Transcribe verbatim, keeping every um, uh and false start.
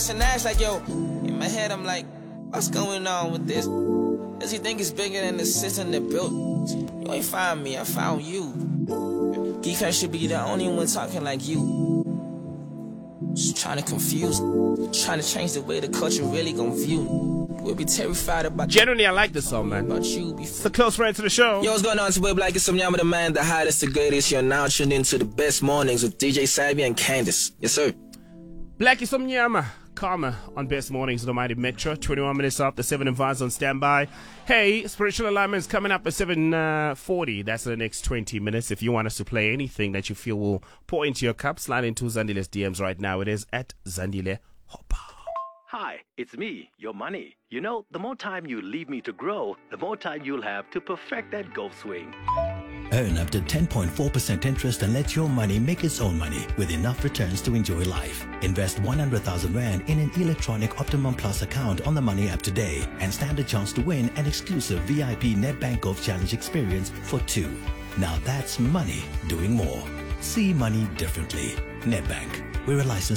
busting ass like, yo. In my head, I'm like, what's going on with this? Does he think it's bigger than the system that built? You ain't find me, I found you. Geek should be the only one talking like you. Just trying to confuse, trying to change the way the culture really gon' view. We'll be terrified about. Generally, I like this song, man. About you It's a close friend to the show. Yo, what's going on? It's Web Like it's some Yama the man, the hottest, the greatest. You're now tuned into the best mornings with D J Savvy and Candace. Yes, sir. Black is some Yama. Karma on Best Mornings, the Mighty Metro. twenty-one minutes after seven and Vines on standby. Hey, Spiritual Alignment's coming up at seven forty. That's the next twenty minutes. If you want us to play anything that you feel will pour into your cup, slide into Zandile's D Ms right now. It is at Zandile Hopper. Hi, it's me, your money. You know, the more time you leave me to grow, the more time you'll have to perfect that golf swing. Earn up to ten point four percent interest and let your money make its own money with enough returns to enjoy life. Invest one hundred thousand Rand in an electronic Optimum Plus account on the Money app today and stand a chance to win an exclusive V I P NetBank Golf Challenge experience for two. Now that's money doing more. See money differently. NetBank. We're a licensed